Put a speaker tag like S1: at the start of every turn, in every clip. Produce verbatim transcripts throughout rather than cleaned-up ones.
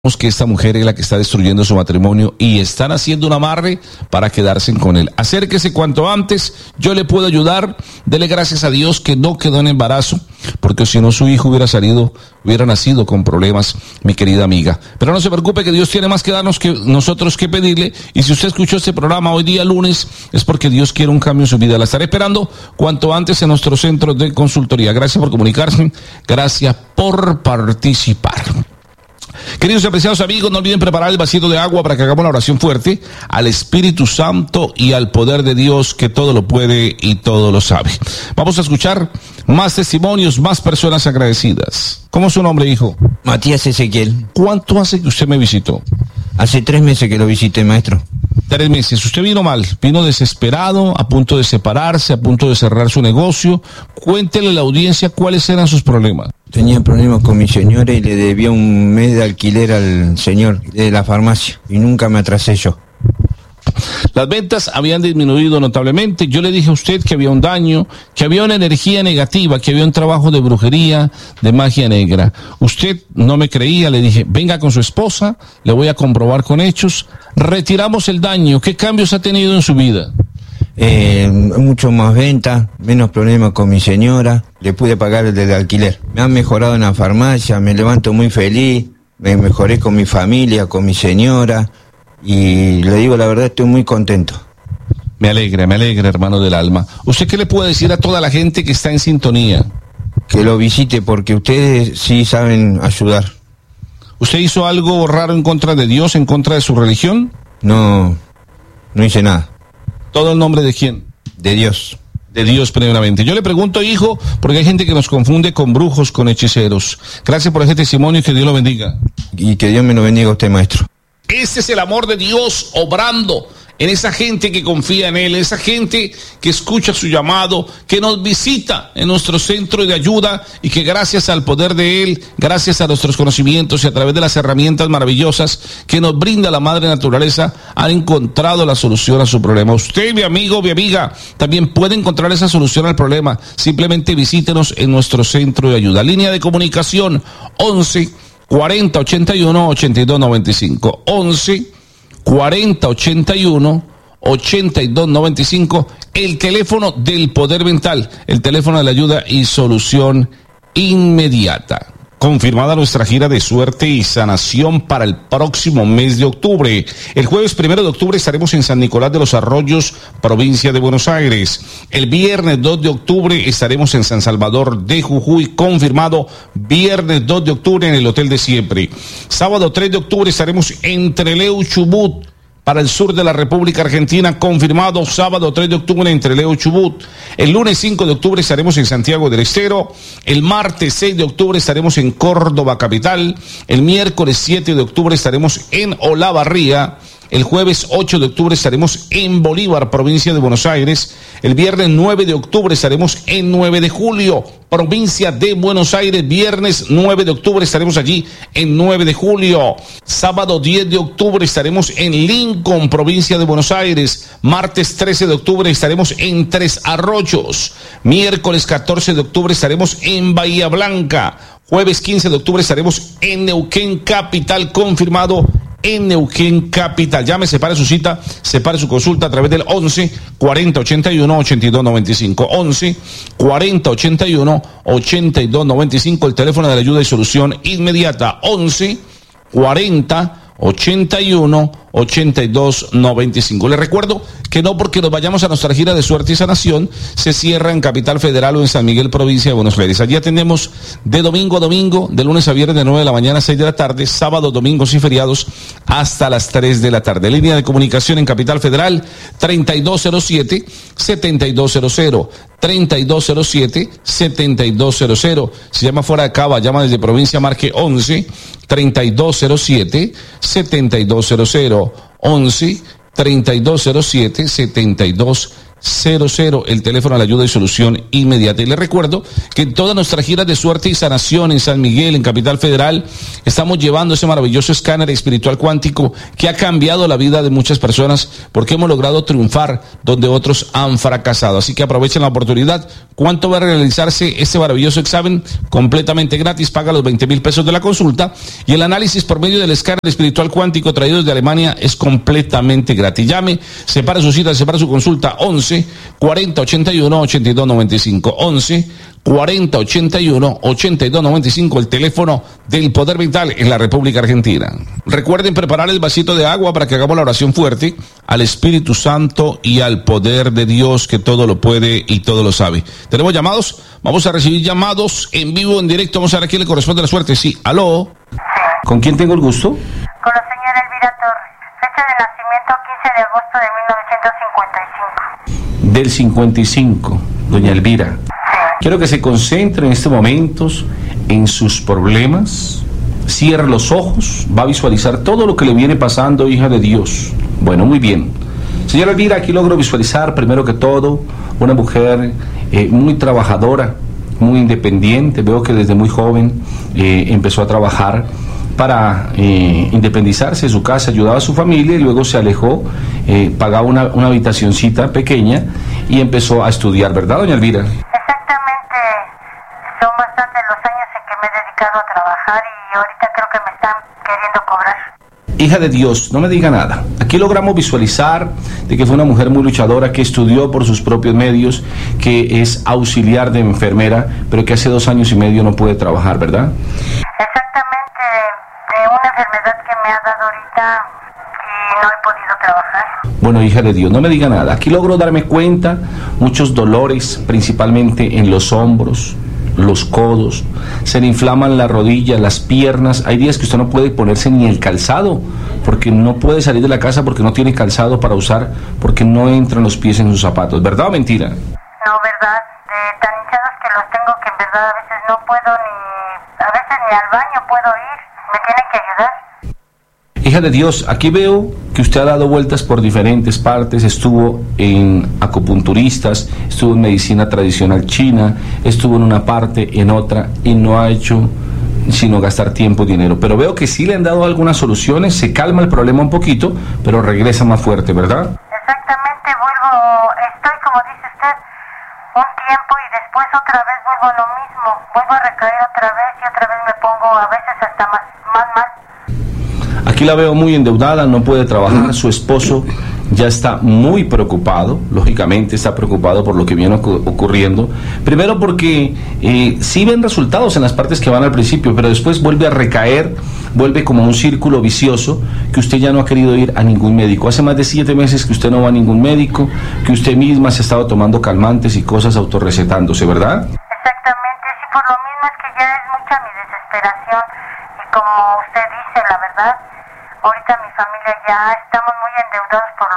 S1: que esta mujer es la que está destruyendo su matrimonio y están haciendo un amarre para quedarse con él. Acérquese cuanto antes, yo le puedo ayudar. Dele gracias a Dios que no quedó en embarazo, porque si no su hijo hubiera salido, hubiera nacido con problemas, mi querida amiga. Pero no se preocupe, que Dios tiene más que darnos que nosotros que pedirle, y si usted escuchó este programa hoy día lunes, es porque Dios quiere un cambio en su vida. La estaré esperando cuanto antes en nuestro centro de consultoría. Gracias por comunicarse, gracias por participar. Queridos y apreciados amigos, no olviden preparar el vasito de agua para que hagamos la oración fuerte al Espíritu Santo y al poder de Dios, que todo lo puede y todo lo sabe. Vamos a escuchar más testimonios, más personas agradecidas. ¿Cómo es su nombre, hijo?
S2: Matías Ezequiel.
S1: ¿Cuánto hace que usted me visitó?
S2: Hace tres meses que lo visité, maestro.
S1: Tres meses. Usted vino mal, vino desesperado, a punto de separarse, a punto de cerrar su negocio. Cuéntele a la audiencia cuáles eran sus problemas.
S2: Tenía problemas con mi señora y le debía un mes de alquiler al señor de la farmacia y nunca me atrasé yo.
S1: Las ventas habían disminuido notablemente. Yo le dije a usted que había un daño, que había una energía negativa, que había un trabajo de brujería, de magia negra. Usted no me creía, le dije, venga con su esposa, le voy a comprobar con hechos. Retiramos el daño. ¿Qué cambios ha tenido en su vida?
S2: Eh, mucho más venta, menos problemas con mi señora, le pude pagar el del alquiler. Me han mejorado en la farmacia, me levanto muy feliz, me mejoré con mi familia, con mi señora, y le digo la verdad, estoy muy contento.
S1: Me alegra, me alegra, hermano del alma. ¿Usted qué le puede decir a toda la gente que está en sintonía?
S2: Que lo visite, porque ustedes sí saben ayudar.
S1: ¿Usted hizo algo raro en contra de Dios, en contra de su religión?
S2: No, no hice nada.
S1: ¿Todo el nombre de quién?
S2: De Dios.
S1: De Dios primeramente. Yo le pregunto, hijo, porque hay gente que nos confunde con brujos, con hechiceros. Gracias por ese testimonio y que Dios lo bendiga.
S2: Y que Dios me lo bendiga a usted, maestro.
S1: Este es el amor de Dios obrando en esa gente que confía en Él, esa gente que escucha su llamado, que nos visita en nuestro centro de ayuda y que gracias al poder de Él, gracias a nuestros conocimientos y a través de las herramientas maravillosas que nos brinda la Madre Naturaleza, han encontrado la solución a su problema. Usted, mi amigo, mi amiga, también puede encontrar esa solución al problema. Simplemente visítenos en nuestro centro de ayuda. Línea de comunicación once cuarenta ochenta y uno ochenta y dos noventa y cinco. once cuarenta ochenta y uno ochenta y dos noventa y cinco, el teléfono del poder mental, el teléfono de la ayuda y solución inmediata. Confirmada nuestra gira de suerte y sanación para el próximo mes de octubre. El jueves primero de octubre estaremos en San Nicolás de los Arroyos, provincia de Buenos Aires. El viernes dos de octubre estaremos en San Salvador de Jujuy, confirmado viernes dos de octubre en el Hotel de Siempre. Sábado tres de octubre estaremos en Trelew, Chubut, para el sur de la República Argentina, confirmado sábado tres de octubre en Trelew, Chubut. El lunes cinco de octubre estaremos en Santiago del Estero. El martes seis de octubre estaremos en Córdoba capital. El miércoles siete de octubre estaremos en Olavarría. El jueves ocho de octubre estaremos en Bolívar, provincia de Buenos Aires. El viernes nueve de octubre estaremos en nueve de julio, provincia de Buenos Aires. Viernes nueve de octubre estaremos allí en nueve de julio. Sábado diez de octubre estaremos en Lincoln, provincia de Buenos Aires. Martes trece de octubre estaremos en Tres Arroyos. Miércoles catorce de octubre estaremos en Bahía Blanca. Jueves quince de octubre estaremos en Neuquén capital, confirmado en Neuquén capital. Llame, separe su cita, separe su consulta a través del once cuarenta ochenta y uno ochenta y dos noventa y cinco. once cuarenta ochenta y uno ochenta y dos noventa y cinco, el teléfono de la ayuda y solución inmediata. once cuarenta ochenta y uno ochenta y dos noventa y cinco. Les recuerdo que no porque nos vayamos a nuestra gira de suerte y sanación se cierra en Capital Federal o en San Miguel, provincia de Buenos Aires. Allí atendemos de domingo a domingo, de lunes a viernes de nueve de la mañana a seis de la tarde, sábados, domingos y feriados hasta las tres de la tarde. Línea de comunicación en Capital Federal treinta y dos cero siete setenta y dos cero cero, treinta y dos cero siete setenta y dos cero cero. Si llama fuera de Cava, llama desde provincia, marque once treinta y dos cero siete setenta y dos cero cero. once treinta y dos cero siete setenta y dos cero cero, el teléfono a la ayuda y solución inmediata. Y les recuerdo que en todas nuestras giras de suerte y sanación en San Miguel, en Capital Federal, estamos llevando ese maravilloso escáner espiritual cuántico que ha cambiado la vida de muchas personas porque hemos logrado triunfar donde otros han fracasado. Así que aprovechen la oportunidad. ¿Cuánto va a realizarse este maravilloso examen? Completamente gratis, paga los veinte mil pesos de la consulta y el análisis por medio del escáner espiritual cuántico traído desde Alemania es completamente gratis. Llame, separa su cita, separa su consulta, once cuarenta ochenta y uno ochenta y dos noventa y cinco, once cuarenta ochenta y uno ochenta y dos noventa y cinco, el teléfono del Poder Vital en la República Argentina. Recuerden preparar el vasito de agua para que hagamos la oración fuerte al Espíritu Santo y al poder de Dios que todo lo puede y todo lo sabe. ¿Tenemos llamados? Vamos a recibir llamados en vivo, en directo. Vamos a ver a quién le corresponde la suerte. Sí, aló. ¿Con quién tengo el gusto?
S3: Con la señora Elvira Torres. Fecha de nacimiento quince de agosto de mil novecientos cincuenta y cinco.
S1: Del cincuenta y cinco, doña Elvira. Quiero que se concentre en estos momentos en sus problemas. Cierre los ojos, va a visualizar todo lo que le viene pasando, hija de Dios. Bueno, muy bien. Señora Elvira, aquí logro visualizar, primero que todo, una mujer eh, muy trabajadora, muy independiente. Veo que desde muy joven eh, empezó a trabajar para eh, independizarse de su casa, ayudaba a su familia y luego se alejó, eh, pagaba una, una habitacioncita pequeña y empezó a estudiar, ¿verdad, doña Elvira?
S3: Exactamente, son bastantes los años en que me he dedicado a trabajar y ahorita creo que me están queriendo cobrar.
S1: Hija de Dios, no me diga nada. Aquí logramos visualizar de que fue una mujer muy luchadora, que estudió por sus propios medios, que es auxiliar de enfermera, pero que hace dos años y medio no puede trabajar, ¿verdad?
S3: Exactamente, de una enfermedad que me ha dado ahorita y no he podido trabajar.
S1: Bueno, hija de Dios, no me diga nada. Aquí logro darme cuenta, muchos dolores, principalmente en los hombros, los codos, se le inflaman las rodillas, las piernas. Hay días que usted no puede ponerse ni el calzado, porque no puede salir de la casa porque no tiene calzado para usar, porque no entran los pies en sus zapatos. ¿Verdad o mentira?
S3: No, verdad, de tan hinchados que los tengo que en verdad a veces no puedo ni, a veces ni al baño puedo ir, me tienen que ayudar.
S1: Hija de Dios, aquí veo que usted ha dado vueltas por diferentes partes, estuvo en acupunturistas, estuvo en medicina tradicional china, estuvo en una parte, en otra, y no ha hecho sino gastar tiempo y dinero. Pero veo que sí le han dado algunas soluciones, se calma el problema un poquito, pero regresa más fuerte, ¿verdad?
S3: Exactamente, vuelvo, estoy como dice usted, un tiempo y después otra vez vuelvo a lo mismo, vuelvo a recaer otra vez y otra vez me pongo a veces hasta más, más mal.
S1: Aquí la veo muy endeudada, no puede trabajar, su esposo ya está muy preocupado, lógicamente está preocupado por lo que viene ocurriendo. Primero porque eh, sí ven resultados en las partes que van al principio, pero después vuelve a recaer, vuelve como un círculo vicioso, que usted ya no ha querido ir a ningún médico. Hace más de siete meses que usted no va a ningún médico, que usted misma se ha estado tomando calmantes y cosas autorrecetándose, ¿verdad?
S3: Exactamente, sí, por lo mismo es que ya es mucha mi desesperación y como usted dice, la verdad, ahorita mi familia ya estamos muy endeudados por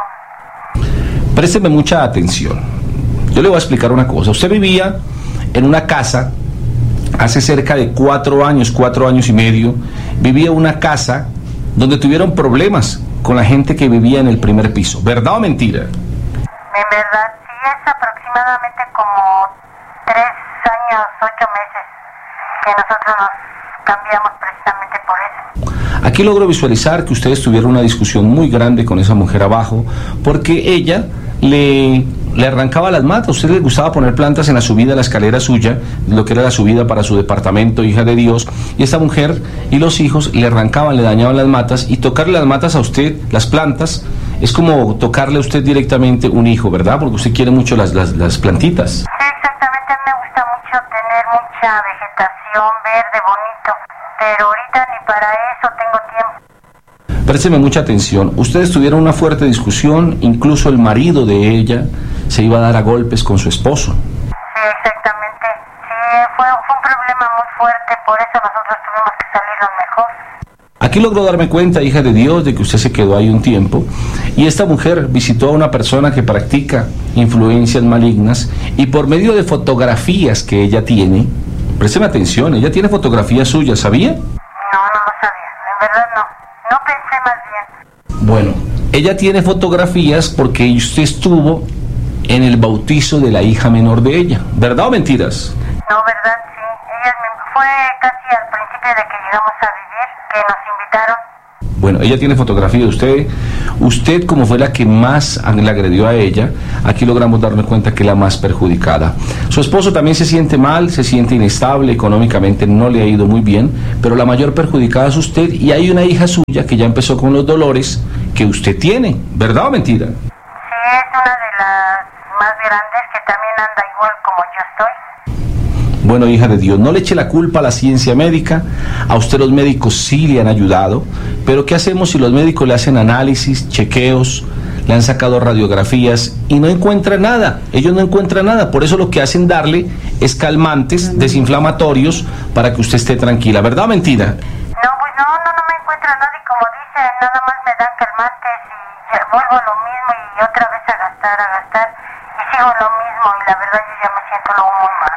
S3: lo mismo.
S1: Présteme mucha atención. Yo le voy a explicar una cosa. Usted vivía en una casa hace cerca de cuatro años, cuatro años y medio. Vivía en una casa donde tuvieron problemas con la gente que vivía en el primer piso. ¿Verdad o mentira?
S3: En verdad, sí, es aproximadamente como tres años, ocho meses que nosotros nos cambiamos precisamente por eso.
S1: Aquí logro visualizar que ustedes tuvieron una discusión muy grande con esa mujer abajo, porque ella le, le arrancaba las matas. A usted le gustaba poner plantas en la subida de la escalera suya, lo que era la subida para su departamento, hija de Dios, y esta mujer y los hijos le arrancaban, le dañaban las matas, y tocarle las matas a usted, las plantas, es como tocarle a usted directamente un hijo, ¿verdad? Porque usted quiere mucho las, las, las plantitas.
S3: Sí, exactamente, me gusta mucho tener mucha vegetación verde, bonito, pero ahorita ni para eso tengo tiempo.
S1: Présteme mucha atención. Ustedes tuvieron una fuerte discusión, incluso el marido de ella se iba a dar a golpes con su esposo.
S3: Sí, exactamente. Sí, fue, fue un problema muy fuerte, por eso nosotros tuvimos que salirnos mejor.
S1: Aquí logró darme cuenta, hija de Dios, de que usted se quedó ahí un tiempo, y esta mujer visitó a una persona que practica influencias malignas, y por medio de fotografías que ella tiene, présteme atención, ella tiene fotografías suyas, ¿sabía?
S3: No, no lo sabía, en verdad no, no pensé más bien.
S1: Bueno, ella tiene fotografías porque usted estuvo
S4: en el bautizo de la hija menor de ella. ¿Verdad o mentiras?
S3: No, verdad, sí. Ella me- fue casi al principio de que llegamos a vivir, que nos invitaron.
S4: Bueno, ella tiene fotografía de usted. Usted, como fue la que más le agredió a ella, aquí logramos darnos cuenta que es la más perjudicada. Su esposo también se siente mal, se siente inestable, económicamente no le ha ido muy bien, pero la mayor perjudicada es usted, y hay una hija suya que ya empezó con los dolores que usted tiene. ¿Verdad o mentira?
S3: Sí, es una de las más grandes que también anda igual como yo estoy.
S4: Bueno, hija de Dios, no le eche la culpa a la ciencia médica. A usted los médicos sí le han ayudado, pero ¿qué hacemos si los médicos le hacen análisis, chequeos, le han sacado radiografías y no encuentran nada? Ellos no encuentran nada, por eso lo que hacen darle es calmantes, desinflamatorios, para que usted esté tranquila. ¿Verdad o mentira?
S3: No, pues no, no, no me encuentro nada y como dice, nada más me dan calmantes y ya vuelvo a lo mismo y otra vez a gastar, a gastar y sigo lo mismo y la verdad yo ya me siento luego muy mal.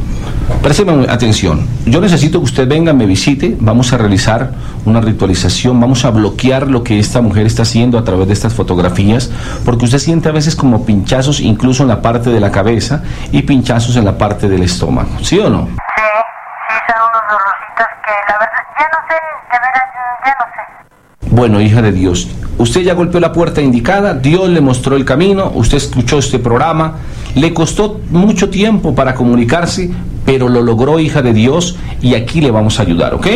S4: Présteme atención, yo necesito que usted venga, me visite, vamos a realizar una ritualización, vamos a bloquear lo que esta mujer está haciendo a través de estas fotografías, porque usted siente a veces como pinchazos incluso en la parte de la cabeza y pinchazos en la parte del estómago, ¿sí o no?
S3: Sí, sí, son unos dolorcitos que la verdad ya no sé, de veras, ya no sé.
S4: Bueno, hija de Dios, usted ya golpeó la puerta indicada, Dios le mostró el camino, usted escuchó este programa, le costó mucho tiempo para comunicarse, pero lo logró, hija de Dios, y aquí le vamos a ayudar, ¿ok?
S3: Sí,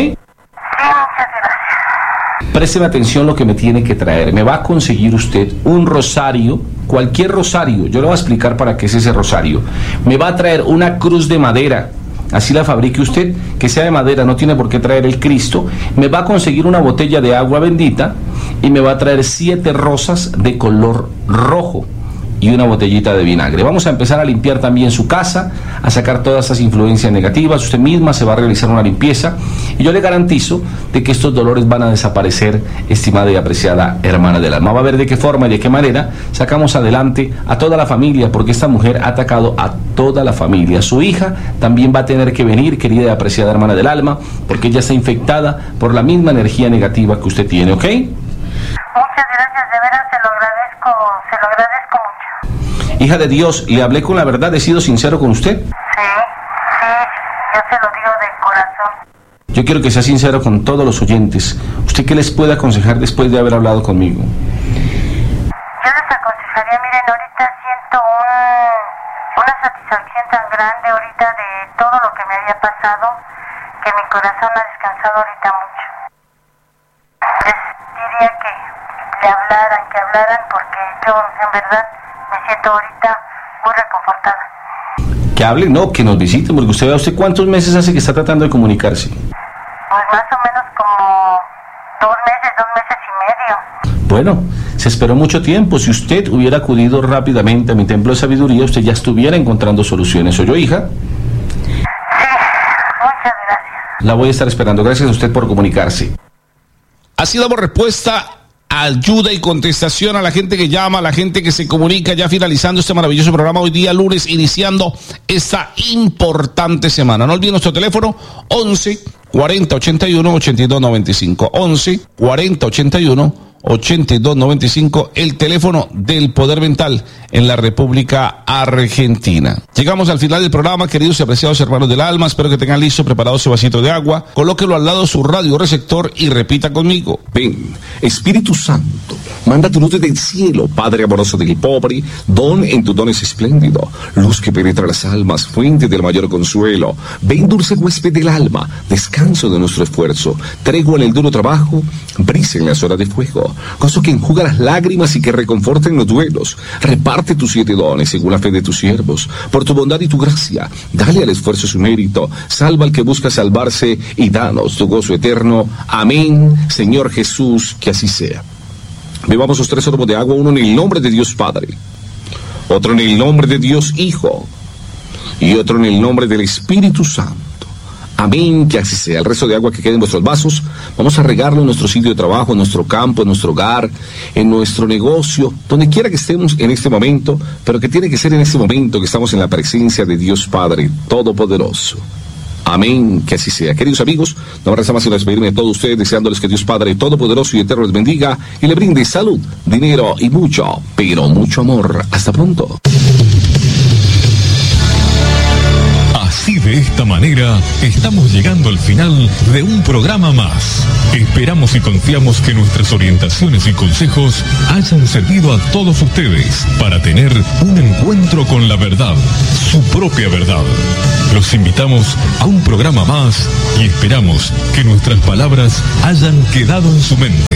S3: muchas gracias.
S4: Présteme atención lo que me tiene que traer. Me va a conseguir usted un rosario, cualquier rosario, yo le voy a explicar para qué es ese rosario. Me va a traer una cruz de madera, así la fabrique usted, que sea de madera, no tiene por qué traer el Cristo. Me va a conseguir una botella de agua bendita y me va a traer siete rosas de color rojo y una botellita de vinagre. Vamos a empezar a limpiar también su casa, a sacar todas esas influencias negativas. Usted misma se va a realizar una limpieza y yo le garantizo de que estos dolores van a desaparecer, estimada y apreciada hermana del alma. Va a ver de qué forma y de qué manera sacamos adelante a toda la familia, porque esta mujer ha atacado a toda la familia. Su hija también va a tener que venir, querida y apreciada hermana del alma, porque ella está infectada por la misma energía negativa que usted tiene, ¿ok?
S3: Muchas gracias, de veras se lo agradezco, se lo agradezco mucho.
S4: Hija de Dios, le hablé con la verdad, he sido sincero con usted.
S3: Sí, sí, yo se lo digo de corazón.
S4: Yo quiero que sea sincero con todos los oyentes. ¿Usted qué les puede aconsejar después de haber hablado conmigo?
S3: Yo les aconsejaría, miren, ahorita siento un, una satisfacción tan grande ahorita de todo lo que me había pasado, que mi corazón ha descansado ahorita mucho. Les diría que le hablaran, que hablaran, porque yo en verdad me siento ahorita muy reconfortada.
S4: Que hable, no, que nos visiten, porque usted vea, ¿usted cuántos meses hace que está tratando de comunicarse?
S3: Pues más o menos como dos meses, dos meses y medio.
S4: Bueno, se esperó mucho tiempo. Si usted hubiera acudido rápidamente a mi templo de sabiduría, usted ya estuviera encontrando soluciones. ¿Oyó, hija?
S3: Sí, muchas gracias.
S4: La voy a estar esperando. Gracias a usted por comunicarse.
S1: Así damos respuesta, ayuda y contestación a la gente que llama, a la gente que se comunica, ya finalizando este maravilloso programa hoy día lunes, iniciando esta importante semana. No olviden nuestro teléfono once cuarenta ochenta y uno ochenta y dos noventa y cinco, once cuarenta ochenta y uno ochenta y dos noventa y cinco, el teléfono del Poder Mental en la República Argentina. Llegamos al final del programa, queridos y apreciados hermanos del alma. Espero que tengan listo, preparado su vasito de agua. Colóquelo al lado de su radio receptor y repita conmigo.
S5: Ven, Espíritu Santo, manda tu luz del cielo, Padre amoroso del pobre, don en tu don es espléndido, luz que penetra las almas, fuente del mayor consuelo. Ven, dulce huésped del alma, descanso de nuestro esfuerzo, tregua en el duro trabajo, brisa en las horas de fuego, gozo que enjuga las lágrimas y que reconforta en los duelos. Reparte tus siete dones según la fe de tus siervos, por tu bondad y tu gracia, dale al esfuerzo su mérito, salva al que busca salvarse y danos tu gozo eterno. Amén, Señor Jesús, que así sea. Bebamos los tres sorbos de agua, uno en el nombre de Dios Padre, otro en el nombre de Dios Hijo y otro en el nombre del Espíritu Santo. Amén, que así sea. El resto de agua que quede en vuestros vasos, vamos a regarlo en nuestro sitio de trabajo, en nuestro campo, en nuestro hogar, en nuestro negocio, donde quiera que estemos en este momento, pero que tiene que ser en este momento que estamos en la presencia de Dios Padre Todopoderoso. Amén, que así sea. Queridos amigos, no me resta más que despedirme de todos ustedes, deseándoles que Dios Padre Todopoderoso y Eterno les bendiga y le brinde salud, dinero y mucho, pero mucho amor. Hasta pronto.
S6: Así, de esta manera, estamos llegando al final de un programa más. Esperamos y confiamos que nuestras orientaciones y consejos hayan servido a todos ustedes para tener un encuentro con la verdad, su propia verdad. Los invitamos a un programa más y esperamos que nuestras palabras hayan quedado en su mente.